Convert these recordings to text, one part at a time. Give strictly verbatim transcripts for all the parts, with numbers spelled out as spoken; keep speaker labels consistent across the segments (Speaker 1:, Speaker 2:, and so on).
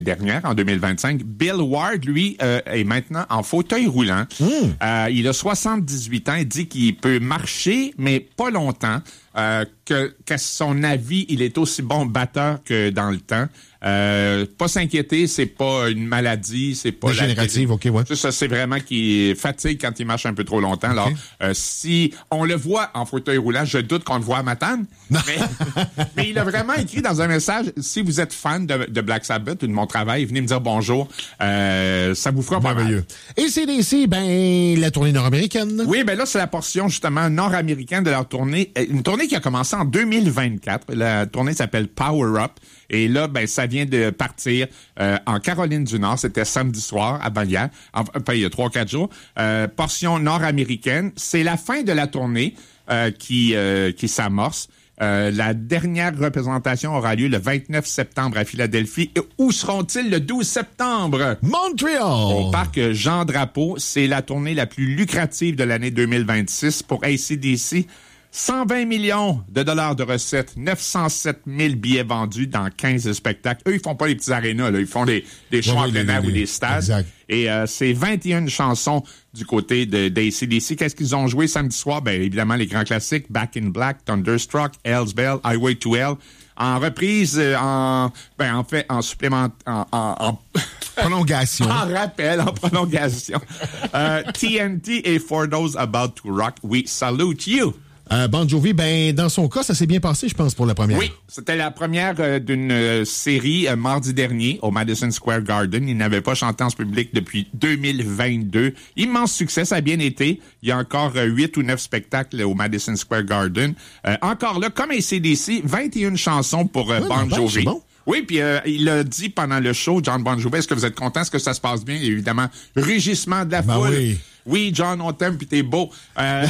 Speaker 1: dernière, en deux mille vingt-cinq. Bill Ward, lui, euh, est maintenant en fauteuil roulant. Mm. Euh, il a soixante-dix-huit ans. Il dit qu'il peut marcher, mais pas longtemps. Euh, que, qu'à son avis, il est aussi bon batteur que dans le temps. Euh, pas s'inquiéter, c'est pas une maladie, c'est pas
Speaker 2: dégénérative, ok, ouais.
Speaker 1: C'est ça, c'est vraiment qu'il fatigue quand il marche un peu trop longtemps. Okay. Alors, euh, si on le voit en fauteuil roulant, je doute qu'on le voit à Matane. Mais, mais il a vraiment écrit dans un message, si vous êtes fan de, de Black Sabbath ou de mon travail, venez me dire bonjour. Euh, ça vous fera pas mal.
Speaker 2: Et C D C, ben, la tournée nord-américaine.
Speaker 1: Oui, ben là, c'est la portion, justement, nord-américaine de leur tournée. Une tournée qui a commencé en deux mille vingt-quatre. La tournée s'appelle Power Up. Et là, ben, ça vient de partir euh, en Caroline du Nord. C'était samedi soir, avant hier. Enfin, il y a trois, quatre jours. Euh, portion nord-américaine. C'est la fin de la tournée euh, qui, euh, qui s'amorce. Euh, la dernière représentation aura lieu le vingt-neuf septembre à Philadelphie. Et où seront-ils le douze septembre?
Speaker 2: Montréal!
Speaker 1: Au parc Jean Drapeau. C'est la tournée la plus lucrative de l'année deux mille vingt-six pour A C D C. cent vingt millions de dollars de recettes, neuf cent sept mille billets vendus dans quinze spectacles. Eux, ils font pas les petits arénas, là. Ils font des, des shows en plein air ou des stades.
Speaker 2: Exact.
Speaker 1: Et euh, c'est vingt et une chansons du côté de, de A C D C. Qu'est-ce qu'ils ont joué samedi soir? Ben, évidemment, les grands classiques. Back in Black, Thunderstruck, Hell's Bell, Highway to Hell. En reprise, euh, en, ben, en fait, en supplément, en, en, en
Speaker 2: prolongation.
Speaker 1: En rappel, en prolongation. euh, T N T et For Those About to Rock, we salute you.
Speaker 2: Euh, Bon Jovi, ben dans son cas, ça s'est bien passé, je pense, pour la première.
Speaker 1: Oui, c'était la première euh, d'une euh, série euh, mardi dernier au Madison Square Garden. Il n'avait pas chanté en ce public depuis deux mille vingt-deux. Immense succès, ça a bien été. Il y a encore euh, huit ou neuf spectacles au Madison Square Garden. Euh, encore là, comme A C D C, vingt et une chansons pour euh, ouais, Bon Jovi. C'est bon. Oui, puis euh, il a dit pendant le show, John Bon Jovi, est-ce que vous êtes content? Est-ce que ça se passe bien? Évidemment, rugissement de la
Speaker 2: ben
Speaker 1: foule.
Speaker 2: Oui.
Speaker 1: Oui, John, on t'aime puis t'es beau. Euh,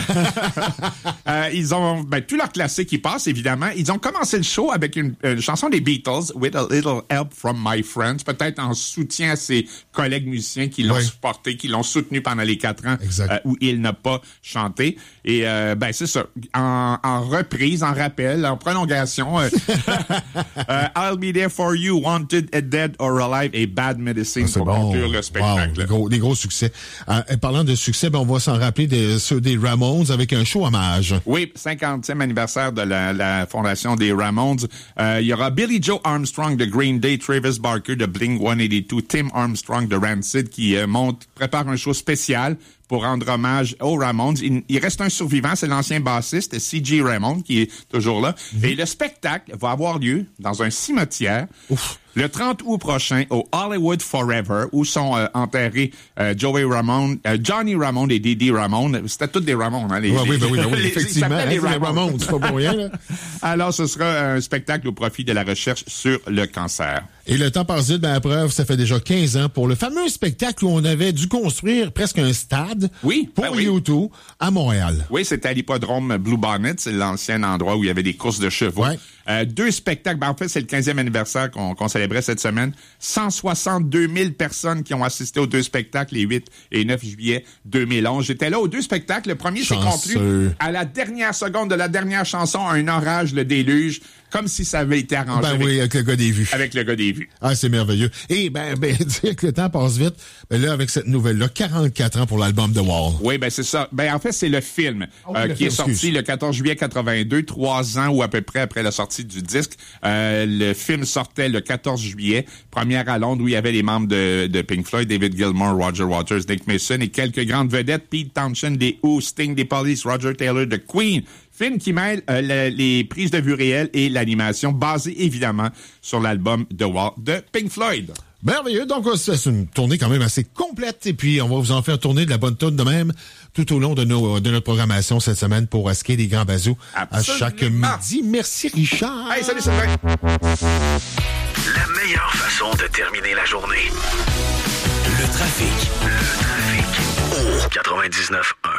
Speaker 1: euh, ils ont, ben, tous leurs classiques qui passent, évidemment. Ils ont commencé le show avec une, une chanson des Beatles, With a Little Help from My Friends, peut-être en soutien à ses collègues musiciens qui l'ont oui. supporté, qui l'ont soutenu pendant les quatre ans euh, où il n'a pas chanté. Et euh, ben c'est ça, en, en reprise, en rappel, en prolongation, euh, euh, I'll Be There For You, Wanted, Dead or Alive et Bad Medicine
Speaker 2: ah,
Speaker 1: pour
Speaker 2: bon.
Speaker 1: conclure le spectacle.
Speaker 2: Wow, des, gros, des gros succès. Euh, parlant de succès, ben on va s'en rappeler de ceux des Ramones avec un show hommage.
Speaker 1: Oui, cinquantième anniversaire de la, la fondation des Ramones. Euh, il y aura Billy Joe Armstrong de Green Day, Travis Barker de Blink cent quatre-vingt-deux, Tim Armstrong de Rancid qui euh, monte, prépare un show spécial pour rendre hommage aux Ramones. Il, il reste un survivant, c'est l'ancien bassiste C J Ramone qui est toujours là. Mm-hmm. Et le spectacle va avoir lieu dans un cimetière. Ouf. Le trente août prochain, au Hollywood Forever, où sont euh, enterrés euh, Joey Ramone, euh, Johnny Ramone et Dee Ramone. C'était tous des Ramones, hein, les,
Speaker 2: ouais,
Speaker 1: les,
Speaker 2: oui, ben oui, ben oui,
Speaker 1: les,
Speaker 2: effectivement,
Speaker 1: les, les
Speaker 2: Ramones, Ramones c'est pas pour rien, là.
Speaker 1: Alors, ce sera un spectacle au profit de la recherche sur le cancer.
Speaker 2: Et le temps passe vite, ben, à preuve, ça fait déjà quinze ans pour le fameux spectacle où on avait dû construire presque un stade
Speaker 1: oui,
Speaker 2: pour
Speaker 1: ben oui.
Speaker 2: U deux à Montréal.
Speaker 1: Oui, c'était à l'hippodrome Blue Bonnet, c'est l'ancien endroit où il y avait des courses de chevaux.
Speaker 2: Ouais.
Speaker 1: Euh, deux spectacles, ben, en fait, c'est le quinzième anniversaire qu'on, qu'on célébrait cette semaine. cent soixante-deux mille personnes qui ont assisté aux deux spectacles les huit et neuf juillet deux mille onze. J'étais là aux deux spectacles. Le premier s'est conclu à la dernière seconde de la dernière chanson, un orage, le déluge, comme si ça avait été arrangé.
Speaker 2: Ben
Speaker 1: avec,
Speaker 2: oui, avec le gars des vues.
Speaker 1: Avec le gars des vues.
Speaker 2: Ah, c'est merveilleux. Et ben, ben dire que le temps passe vite, ben là, avec cette nouvelle-là, quarante-quatre ans pour l'album The Wall.
Speaker 1: Oui, ben c'est ça. Ben en fait, c'est le film
Speaker 2: oh,
Speaker 1: euh,
Speaker 2: le
Speaker 1: qui
Speaker 2: film,
Speaker 1: est sorti
Speaker 2: excuse.
Speaker 1: le quatorze juillet quatre-vingt-deux, trois ans ou à peu près après la sortie du disque. Euh, le film sortait le quatorze juillet, première à Londres où il y avait les membres de, de Pink Floyd, David Gilmour, Roger Waters, Nick Mason et quelques grandes vedettes, Pete Townshend des Who, Sting des Police, Roger Taylor de Queen. Film qui mêle euh, le, les prises de vue réelles et l'animation, basée évidemment sur l'album The Wall de Pink Floyd.
Speaker 2: Merveilleux. Donc, c'est une tournée quand même assez complète. Et puis, on va vous en faire tourner de la bonne tonne de même tout au long de, nos, de notre programmation cette semaine pour Asquer des Grands Bazous à chaque midi. Merci, Richard.
Speaker 1: Hey, salut, Sylvain.
Speaker 3: La meilleure façon de terminer la journée. Le trafic. Le trafic. Au quatre-vingt-dix-neuf un.